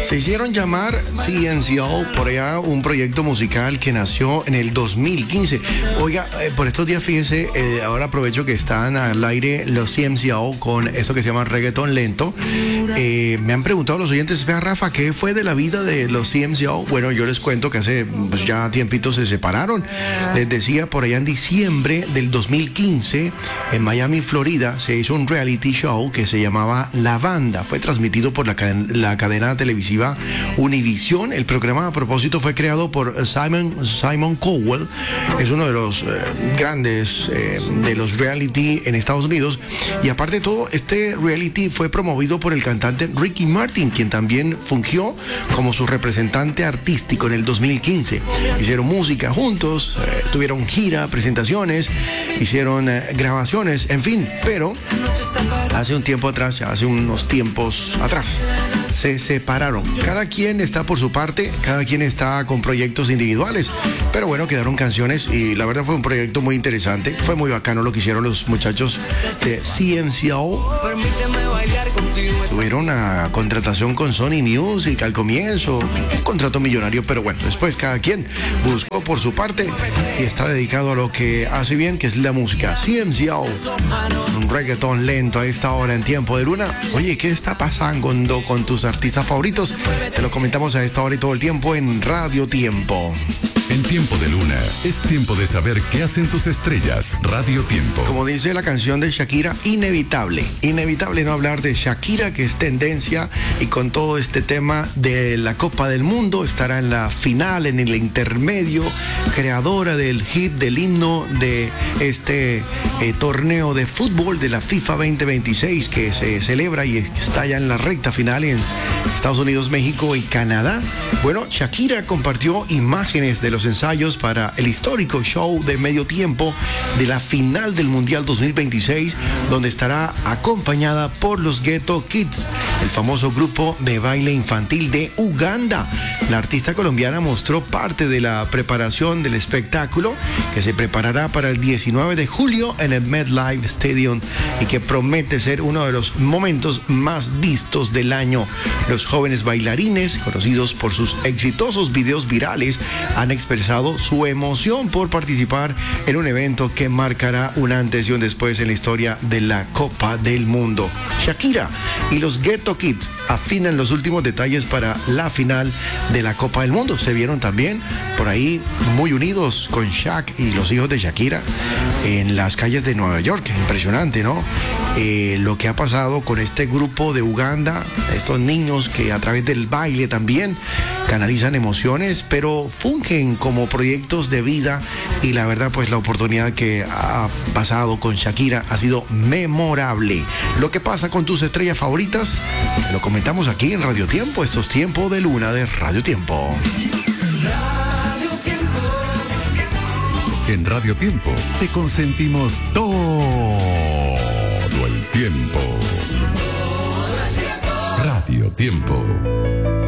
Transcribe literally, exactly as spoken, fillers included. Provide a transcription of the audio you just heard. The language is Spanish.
Se hicieron llamar C M C O, por allá un proyecto musical que nació en el dos mil quince. Oiga, eh, por estos días, fíjese, eh, ahora aprovecho que están al aire los C M C O con eso que se llama reggaetón lento. Eh, me han preguntado los oyentes, vea Rafa, ¿qué fue de la vida de los C M C O? Bueno, yo les cuento que hace pues, ya tiempito se separaron. Les decía, por allá en diciembre del dos mil quince, en Miami, Florida, se hizo un reality show que se llamaba La Banda. Fue transmitido por la, la cadena televisiva Univision. El programa, a propósito, fue creado por Simon, Simon Cowell. Es uno de los eh, grandes eh, de los reality en Estados Unidos. Y aparte de todo, este reality fue promovido por el cantante Ricky Martin, quien también fungió como su representante artístico en el dos mil quince. Hicieron música juntos, eh, tuvieron gira, presentaciones, hicieron eh, grabaciones, en fin, pero hace un tiempo atrás, hace unos tiempos atrás, se separaron. Cada quien está por su parte, cada quien está con proyectos individuales, pero bueno, quedaron canciones y la verdad fue un proyecto muy interesante. Fue muy bacano lo que hicieron los muchachos de C M C O. Tuvieron una contratación con Sony Music al comienzo, un contrato millonario, pero bueno, después cada quien buscó por su parte y está dedicado a lo que hace bien, que es la música. C M C O, un reggaetón lento a esta hora en Tiempo de Luna. Oye, ¿qué está pasando con tus artistas favoritos? Te lo comentamos a esta hora y todo el tiempo en Radio Tiempo. En Tiempo de Luna, es tiempo de saber qué hacen tus estrellas. Radio Tiempo. Como dice la canción de Shakira, inevitable. Inevitable no hablar de Shakira, que es tendencia, y con todo este tema de la Copa del Mundo, estará en la final, en el intermedio, creadora del hit, del himno de este eh, torneo de fútbol de la FIFA veinte veintiséis, que se celebra y está ya en la recta final en Estados Unidos, México y Canadá. Bueno, Shakira compartió imágenes de los ensayos para el histórico show de medio tiempo de la final del Mundial dos mil veintiséis, donde estará acompañada por los Ghetto Kids, el famoso grupo de baile infantil de Uganda. La artista colombiana mostró parte de la preparación del espectáculo que se preparará para el diecinueve de julio en el MetLife Stadium y que promete ser uno de los momentos más vistos del año. Los jóvenes bailarines, conocidos por sus exitosos videos virales, han expresado su emoción por participar en un evento que marcará un antes y un después en la historia de la Copa del Mundo. Shakira y los Ghetto Kids afinan los últimos detalles para la final de la Copa del Mundo. Se vieron también por ahí muy unidos con Shak y los hijos de Shakira en las calles de Nueva York. Impresionante, ¿no? Eh, lo que ha pasado con este grupo de Uganda, estos niños que a través del baile también canalizan emociones, pero fungen como proyectos de vida, y la verdad pues la oportunidad que ha pasado con Shakira ha sido memorable. Lo que pasa con tus estrellas favoritas, lo comentamos aquí en Radio Tiempo. Esto es Tiempo de Luna de Radio Tiempo. En Radio Tiempo te consentimos todo el tiempo. Radio Tiempo.